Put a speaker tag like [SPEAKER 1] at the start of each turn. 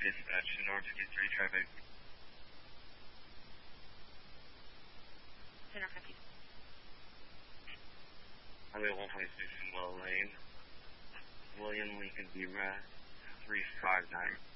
[SPEAKER 1] dispatch, North 53 traffic.
[SPEAKER 2] Center 50.
[SPEAKER 1] Highway 126 in Well Lane. William Lincoln B. Rest 359.